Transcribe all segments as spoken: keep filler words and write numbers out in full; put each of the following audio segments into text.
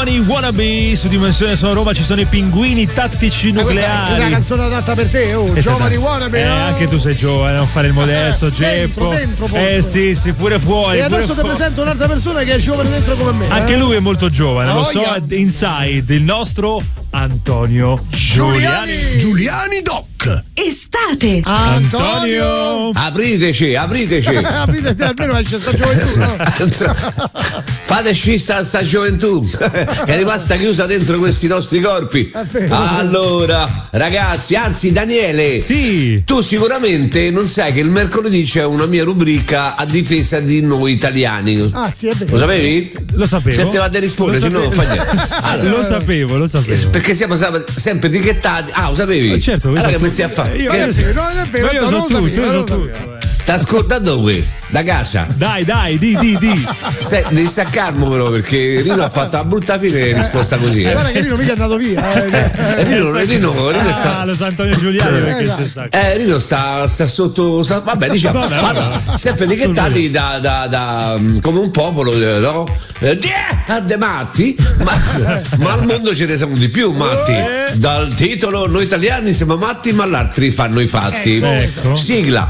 Giovani Wannabe. Su Dimensione Sono Roma ci sono i pinguini tattici nucleari. È una canzone adatta per te, oh, esatto. Giovani Wannabe. Eh, anche tu sei giovane, non fare il modesto, eh, Geppo. Dentro, dentro, eh sì, sì, pure fuori. E adesso ti presento un'altra persona che è giovane dentro come me. Anche eh? lui è molto giovane, oh, lo so, yeah. Inside, il nostro Antonio Giuliani. Giuliani, Giuliani Doc. Estate. Antonio. Apriteci, apriteci. Apriteci, almeno c'è sta gioventù, no? Fateci sta, sta gioventù che è rimasta chiusa dentro questi nostri corpi. Allora, ragazzi, anzi Daniele, sì. Tu sicuramente non sai che il mercoledì c'è una mia rubrica a difesa di noi italiani. Ah, sì, è vero. Lo sapevi? Lo sapevo. Se te va a rispondere, se no non fa niente. Allora, lo sapevo, lo sapevo. Perché siamo sempre etichettati. Ah, lo sapevi? Ma certo, allora che tu. mi stai a fare? Io, che... io, sì, no, è vero, io no, so non tutto, sapevo, io so non tutto. Ti ascoltando qui, da casa. Dai, dai, di, di, di. Se, devi stare calmo però, perché Rino ha fatto una brutta fine e risposta così. Eh. Guarda che Rino mica è andato via. Eh. Rino, Rino, Rino sta. Ah, lo sa Antonio Giuliani perché eh, c'è sta. Eh, Rino sta, sta sotto. Sta, vabbè, diciamo. Vabbè, allora, vabbè. sempre etichettati da, da, da, come un popolo, no? Eh, a de matti, ma, ma al mondo ce ne siamo di più matti. Dal titolo noi italiani siamo matti, ma gli altri fanno i fatti. Ecco. Sigla.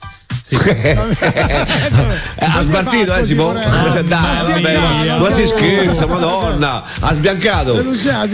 Ha spartito, eh, Simo? Dai, vabbè, ma, ma si scherza, madonna, ha sbiancato.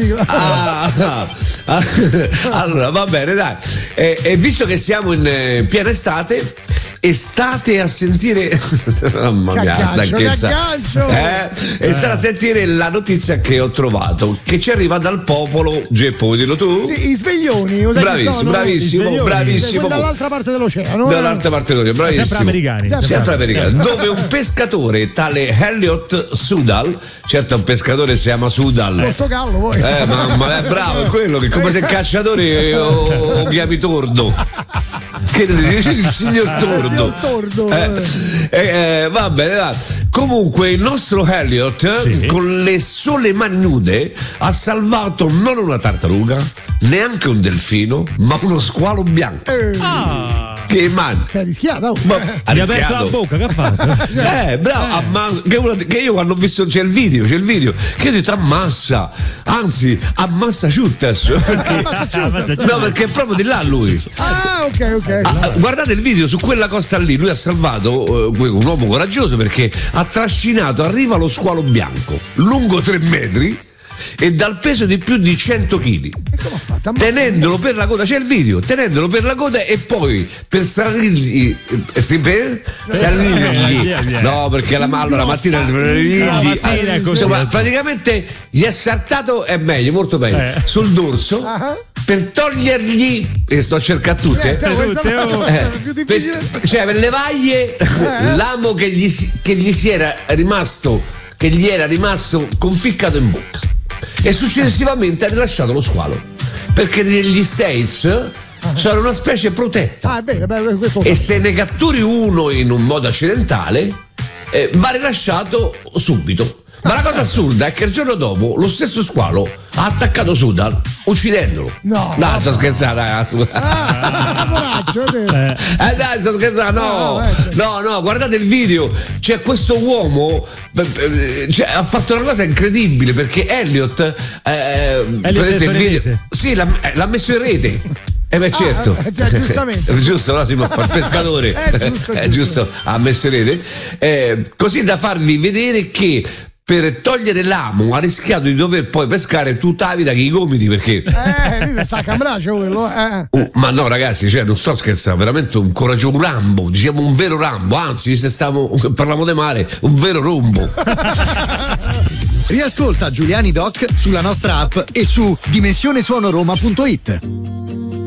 Ah, ah, allora, va bene, dai. E, e visto che siamo in eh, piena estate, e state a sentire mamma mia, stanchezza, eh? E state a sentire la notizia che ho trovato, che ci arriva dal popolo. Geppo, vuoi dirlo tu? Sì, i sveglioni. Bravissimo, bravissimo, bravissimo. Dall'altra parte dell'oceano. Dall'altra parte dell'oceano, bravissimo. Sempre americani. Sempre, sempre americani. Dove un pescatore, tale Elliot Sudal, certo un pescatore si chiama Sudal. Lo sto gallo, voi. Eh, ma, ma è bravo, è quello che come se cacciatore o, o chiami tordo. Che dice il signor Tordo. tordo. Eh, eh, va bene, va. Comunque il nostro Elliot, sì, con le sole mani nude ha salvato non una tartaruga, neanche un delfino, ma uno squalo bianco. Eh. Ah. Che man. Che ha rischiato. Ma, ha gli ha aperto la bocca, che ha fatto? Eh, bravo, eh. Amma- che, una, che io quando ho visto c'è il video, c'è il video, che io ho detto ammassa, anzi ammassa ciuttas, perché, no, perché è proprio di là lui. Ah, ok, ok. Ah, guardate il video, su quella costa lì lui ha salvato uh, un uomo coraggioso, perché ha trascinato, arriva lo squalo bianco, lungo tre metri e dal peso di più di cento chili, tenendolo per la coda, c'è il video, tenendolo per la coda e poi per salirgli, eh, per salirgli, no, perché la, allora, la mattina, la mattina è così, insomma, praticamente gli è saltato, è meglio, molto meglio, eh. sul dorso, uh-huh, per togliergli, e sto a cercare tutte, eh, per, cioè per le vaglie, eh. l'amo che gli, che gli si era rimasto, che gli era rimasto conficcato in bocca. E successivamente ha rilasciato lo squalo, perché negli States uh-huh, sono una specie protetta. Ah, bene, bene, questo e se ne catturi uno in un modo accidentale, eh, va rilasciato subito. Ma la cosa assurda è che il giorno dopo lo stesso squalo ha attaccato Sudal uccidendolo. No, no, no, sto scherzando, ragazzi. Ah, eh, eh dai, sto scherzando. No, no, no, guardate il video. C'è questo uomo, cioè, ha fatto una cosa incredibile, perché Elliot, eh, Elliot il video, sì, l'ha, l'ha messo in rete. Eh beh, certo, ah, già, giustamente. Giusto, no, si può fare il pescatore, eh, giusto, eh, giusto, ha messo in rete, eh, così da farvi vedere che per togliere l'amo ha rischiato di dover poi pescare tutta la vita che i gomiti, perché eh, sta a cambraccio quello, eh. uh, ma no ragazzi, cioè non sto scherzando, veramente un coraggio, un Rambo, diciamo un vero Rambo, anzi se stiamo parliamo di mare, un vero rombo. Riascolta Giuliani Doc sulla nostra app e su dimensionesuonoroma punto it.